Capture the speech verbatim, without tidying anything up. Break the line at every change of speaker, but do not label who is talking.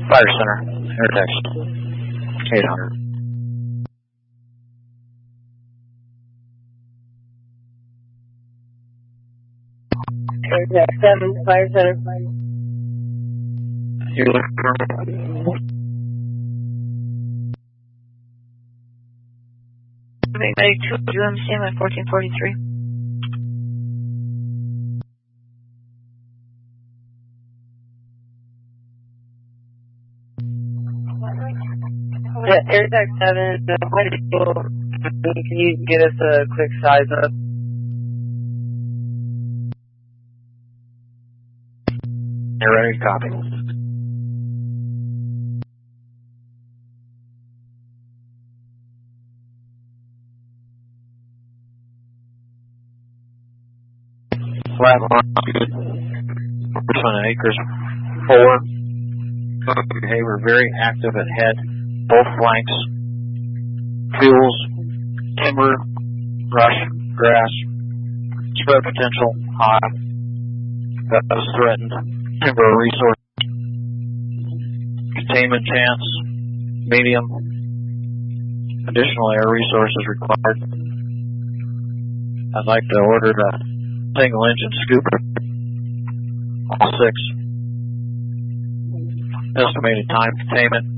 Fire Center, air text, eight hundred.
Air text seven, Fire Center.
You looking for
Medic two, U M C M at fourteen forty-three.
Yeah, Air text seven, can you get us a quick size up?
You're ready to copy. Flat line, good. Percent acres, four. Behavior very active at head, both flanks. Fuels, timber, brush, grass. Spread potential, high. That is threatened. Timber resource. Containment chance, medium. Additional air resources required. I'd like to order the single engine scooper. All six. Estimated time containment